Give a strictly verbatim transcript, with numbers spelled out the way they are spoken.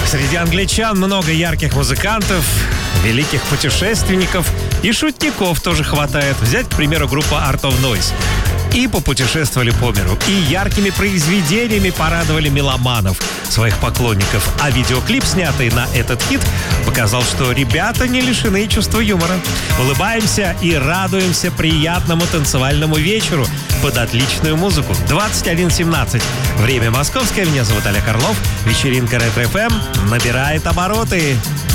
Среди англичан много ярких музыкантов, великих путешественников и шутников тоже хватает. Взять, к примеру, группу Art of Noise. И попутешествовали по миру, и яркими произведениями порадовали меломанов, своих поклонников. А видеоклип, снятый на этот хит, показал, что ребята не лишены чувства юмора. Улыбаемся и радуемся приятному танцевальному вечеру под отличную музыку. двадцать один семнадцать. Время московское. Меня зовут Олег Орлов. Вечеринка Ретро эф эм набирает обороты.